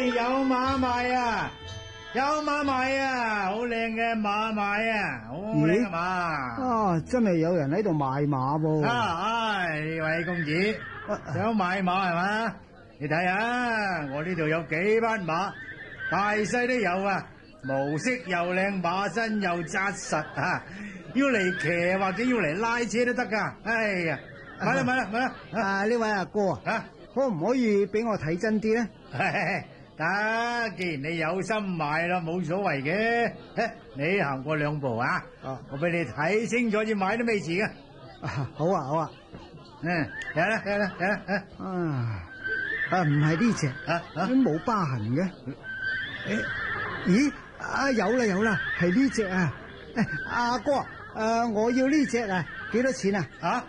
有馬賣啊！有馬賣啊！好靚嘅馬賣啊！好靚嘅馬啊！真係有人喺度賣馬噃！ 呢位公子想買馬係嘛？你睇下我呢度有幾匹馬，大細都有啊！毛色又靚，馬身又紮實啊！要嚟騎或者要嚟拉車都得噶。哎呀，買啦買啦買啦！ 呢位阿哥啊，可唔可以俾我睇真啲咧？ 得，既然你有心買啦，冇所謂嘅。你行過兩步啊，我俾你睇清楚先買都未遲噶。 好啊好啊， 睇啦睇啦睇啦。 唔係呢隻，都冇疤痕嘅。咦？有啦，係呢隻啊！阿哥，我要呢隻啊，幾多錢啊？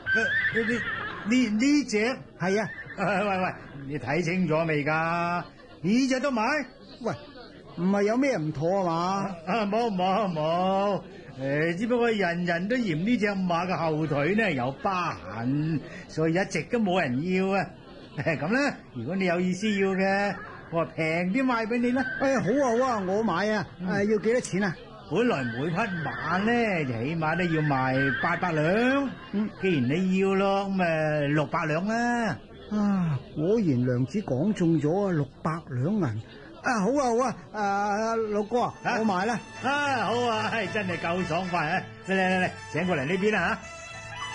呢隻係啊。 喂，你睇清楚未噶？呢隻都買？ 喂，唔係有咩唔妥啊嘛？ 冇，只不過人人都嫌呢隻馬嘅後腿呢有疤痕，所以一直都冇人要啊。咁啦，如果你有意思要嘅，我平啲賣俾你啦。 好啊，我買啊。要幾多錢啊？ 本來每匹馬呢就起碼都要賣800兩。既然你要咯，咁咪600兩啦。 果然娘子講中咗600兩銀。好啊，老哥我買啦。 好啊，真係夠爽快啊！嚟，請過嚟呢邊啦吓。